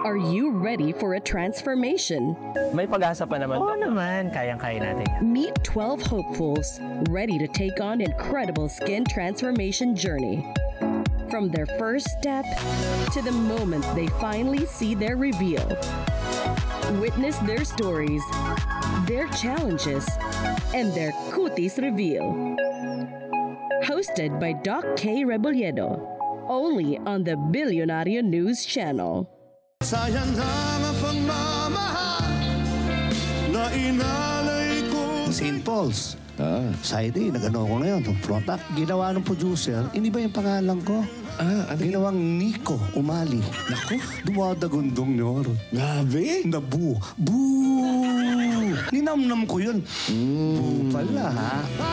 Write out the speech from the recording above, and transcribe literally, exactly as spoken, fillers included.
Are you ready for a transformation? May pag-asa pa naman. Oo naman, kayang-kaya natin. Meet twelve hopefuls ready to take on incredible skin transformation journey. From their first step to the moment they finally see their reveal. Witness their stories, their challenges, and their cuties reveal. Hosted by Doc K. Rebolledo, only on the Billionario News Channel. Sayang lang ang pagmamahal na inalay ko. Saint Paul's. Ah. Saidi, nag-ano ako ngayon, itong product. Ginawa ng producer, iniba yung pangalan ko. Ah, ano? Ginawang Nico Umali. Naku, dumadagundong nyor. Grabe. Nabu. Boo! Ninamnam ko yun. Mm. Boo pala, ha?